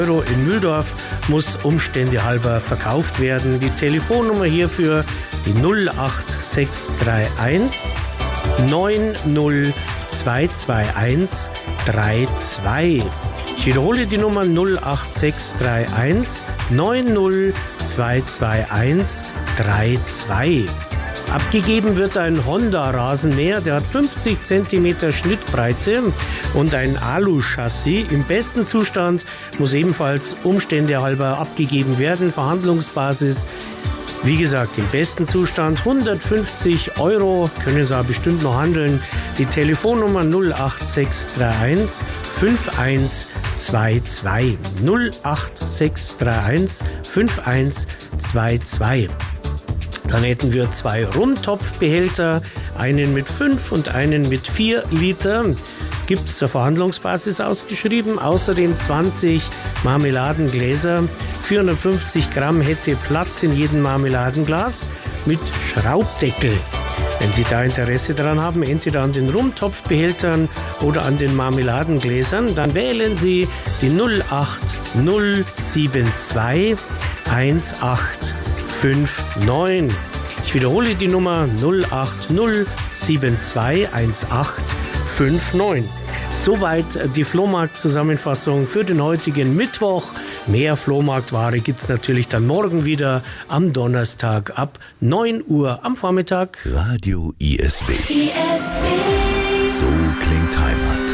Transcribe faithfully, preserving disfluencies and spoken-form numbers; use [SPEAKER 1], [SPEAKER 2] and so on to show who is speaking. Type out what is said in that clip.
[SPEAKER 1] Euro in Mühldorf muss Umstände halber verkauft werden. Die Telefonnummer hierfür die null acht sechs drei eins neun null zwei zwei eins drei zwei. Ich wiederhole die Nummer null acht sechs drei eins neun null zwei zwei eins drei zwei. Abgegeben wird ein Honda-Rasenmäher, der hat fünfzig Zentimeter Schnittbreite und ein Alu-Chassis. Im besten Zustand muss ebenfalls Umstände halber abgegeben werden. Verhandlungsbasis, wie gesagt, im besten Zustand hundertfünfzig Euro, können Sie aber bestimmt noch handeln. Die Telefonnummer null acht sechs drei eins fünf eins zwei zwei. null acht sechs drei eins fünf eins zwei zwei. Dann hätten wir zwei Rumtopfbehälter, einen mit fünf und einen mit vier Liter. Gibt es zur Verhandlungsbasis ausgeschrieben. Außerdem zwanzig Marmeladengläser. vierhundertfünfzig Gramm hätte Platz in jedem Marmeladenglas mit Schraubdeckel. Wenn Sie da Interesse daran haben, entweder an den Rumtopfbehältern oder an den Marmeladengläsern, dann wählen Sie die null acht null sieben zwei eins acht fünf neun. Ich wiederhole die Nummer null acht null sieben zwei eins acht fünf neun. Soweit die Flohmarkt-Zusammenfassung für den heutigen Mittwoch. Mehr Flohmarktware gibt es natürlich dann morgen wieder am Donnerstag ab neun Uhr am Vormittag.
[SPEAKER 2] Radio I S B.
[SPEAKER 3] I S B.
[SPEAKER 2] So klingt Heimat.